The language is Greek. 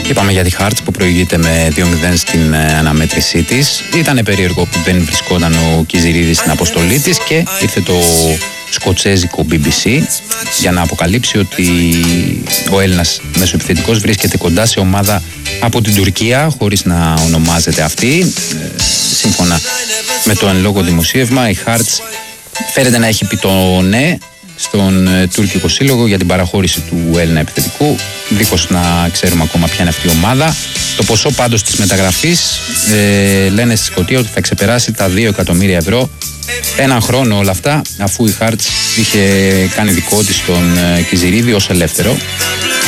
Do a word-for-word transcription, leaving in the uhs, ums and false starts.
Και είπαμε για τη Hearts που προηγείται με δύο μηδέν στην αναμέτρησή της. Ήταν περίεργο που δεν βρισκόταν ο Κιζιρίδης στην αποστολή της και ήρθε το σκοτσέζικο μπι μπι σι για να αποκαλύψει ότι ο Έλληνας μεσοεπιθετικός βρίσκεται κοντά σε ομάδα από την Τουρκία, χωρίς να ονομάζεται αυτή. Σύμφωνα με το εν λόγω δημοσίευμα, η Hearts φέρεται να έχει πει το ναι στον τουρκικό σύλλογο για την παραχώρηση του Έλληνα επιθετικού, δίχως να ξέρουμε ακόμα ποια είναι αυτή η ομάδα. Το ποσό πάντως της μεταγραφής ε, λένε στη Σκωτία ότι θα ξεπεράσει τα δύο εκατομμύρια ευρώ έναν χρόνο, όλα αυτά, αφού η Hearts είχε κάνει δικό της τον ε, Κιζιρίδη ως ελεύθερο.